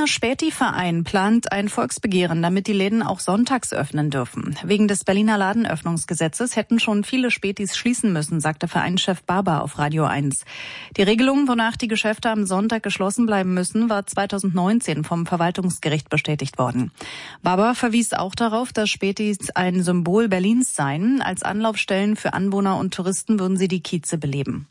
Berliner Späti-Verein plant ein Volksbegehren, damit die Läden auch sonntags öffnen dürfen. Wegen des Berliner Ladenöffnungsgesetzes hätten schon viele Spätis schließen müssen, sagte Vereinschef Barber auf Radio 1. Die Regelung, wonach die Geschäfte am Sonntag geschlossen bleiben müssen, war 2019 vom Verwaltungsgericht bestätigt worden. Barber verwies auch darauf, dass Spätis ein Symbol Berlins seien. Als Anlaufstellen für Anwohner und Touristen würden sie die Kieze beleben.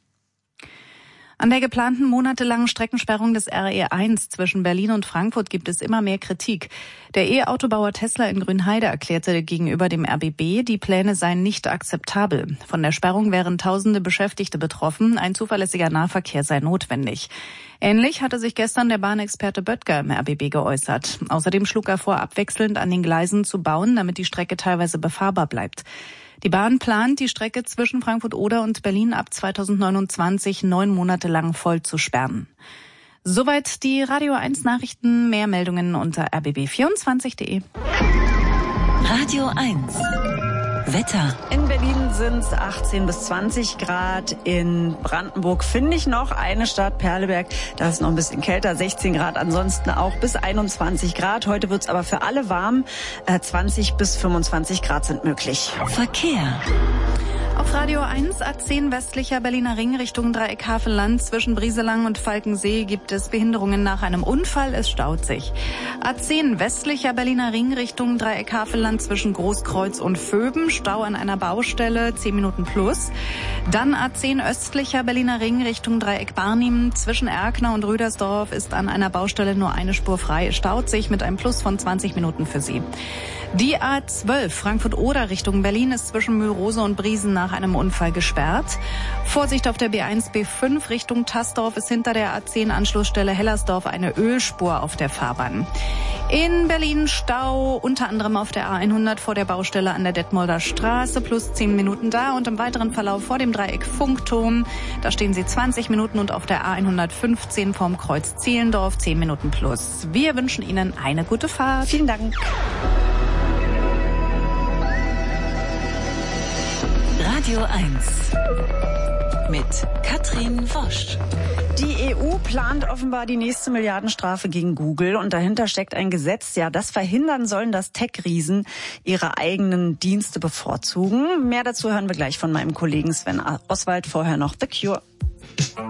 An der geplanten monatelangen Streckensperrung des RE1 zwischen Berlin und Frankfurt gibt es immer mehr Kritik. Der E-Autobauer Tesla in Grünheide erklärte gegenüber dem RBB, die Pläne seien nicht akzeptabel. Von der Sperrung wären tausende Beschäftigte betroffen, ein zuverlässiger Nahverkehr sei notwendig. Ähnlich hatte sich gestern der Bahnexperte Böttger im RBB geäußert. Außerdem schlug er vor, abwechselnd an den Gleisen zu bauen, damit die Strecke teilweise befahrbar bleibt. Die Bahn plant, die Strecke zwischen Frankfurt-Oder und Berlin ab 2029 9 Monate lang voll zu sperren. Soweit die Radio 1 Nachrichten. Mehr Meldungen unter rbb24.de. Radio 1. Wetter. In Berlin sind es 18 bis 20 Grad. In Brandenburg finde ich noch eine Stadt, Perleberg. Da ist noch ein bisschen kälter, 16 Grad. Ansonsten auch bis 21 Grad. Heute wird es aber für alle warm. 20 bis 25 Grad sind möglich. Verkehr. Auf Radio 1 A10 westlicher Berliner Ring Richtung Dreieck Havelland zwischen Brieselang und Falkensee gibt es Behinderungen nach einem Unfall. Es staut sich. A10 westlicher Berliner Ring Richtung Dreieck Havelland zwischen Großkreuz und Vöben. Stau an einer Baustelle, 10 Minuten plus. Dann A10 östlicher Berliner Ring Richtung Dreieck Barnim zwischen Erkner und Rüdersdorf ist an einer Baustelle nur eine Spur frei. Staut sich mit einem Plus von 20 Minuten für Sie. Die A12 Frankfurt-Oder Richtung Berlin ist zwischen Mühlrose und Briesen nach einem Unfall gesperrt. Vorsicht auf der B1, B5 Richtung Tasdorf ist hinter der A10 Anschlussstelle Hellersdorf eine Ölspur auf der Fahrbahn. In Berlin Stau, unter anderem auf der A100 vor der Baustelle an der Detmolder Straße, plus 10 Minuten da und im weiteren Verlauf vor dem Dreieck Funkturm. Da stehen Sie 20 Minuten und auf der A115 vom Kreuz Zehlendorf 10 Minuten plus. Wir wünschen Ihnen eine gute Fahrt. Vielen Dank. Radio 1 mit Katrin Wosch. Die EU plant offenbar die nächste Milliardenstrafe gegen Google und dahinter steckt ein Gesetz, das verhindern soll, dass Tech-Riesen ihre eigenen Dienste bevorzugen. Mehr dazu hören wir gleich von meinem Kollegen Sven Oswald. Vorher noch The Cure.